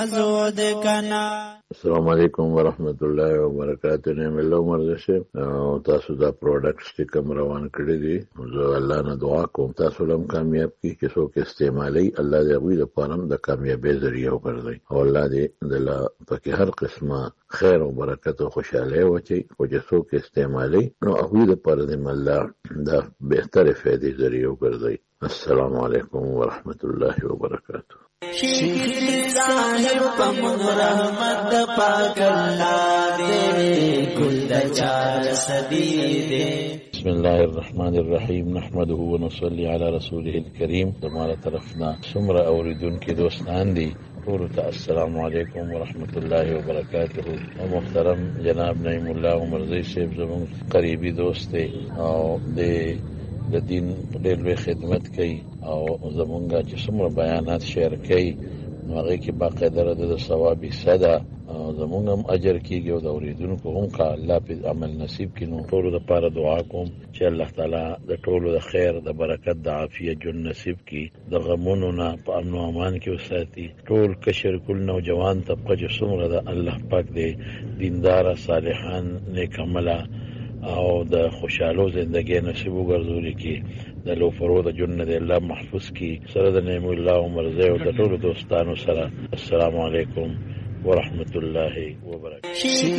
السلام علیکم ورحمت الله وبرکاتہ. نعم الله مرزه او تاسو دا پروډکټس چې کوم روان کړی دي زه الله نه دعا کوم تاسو لم کامیاب کی چې څوک استعمالي الله دې غوي د پانم د کامیابی ذریعہ وګرځي او الله دې د پکې هر قسمه خیر او برکت او خوشاله وچی او چې څوک استعمالي نو هغه د پر دې الله د بهتره فائدې ذریعہ وګرځي. السلام علیکم ورحمت الله وبرکاتہ. شیخ صاحب پمغ رحمت پاک اللہ دے کل دچار صدی دے. بسم الله الرحمن الرحیم نحمده ونصلي على رسوله الكريم. ہمارا طرفنا سمرا اوریدون کی دوستان دی ټول ته السلام علیکم ورحمت الله وبرکاتہ. او محترم جناب نعیم الله عمرزی صاحب زمون قریبی دوست دی او د دین ډېر لوی خدمت کوي او زمونږ چې څومره بیانات شیر کوي نو هغه کې باقاعده د ثواب صدا زمونږ هم اجر کیږي او د اوریدونکو هم کا الله په عمل نصیب کړي. نو ټول لپاره دعا کوم چې الله تعالی د ټولو د خیر د برکت د عافیت جن نصیب کړي د غمونو نه په امن او امان کې وساتي. ټول کشر کل نوجوان طبقه چې څومره د الله پاک دی دیندار صالحان نیک عمله او د خوشاله زندګۍ نصیب وګرځولي کی د لو فرود جنت الله محفوظ کی سره د نعیم الله عمرزه او د ټولو دوستانو سره. السلام علیکم ورحمت الله وبرکاته.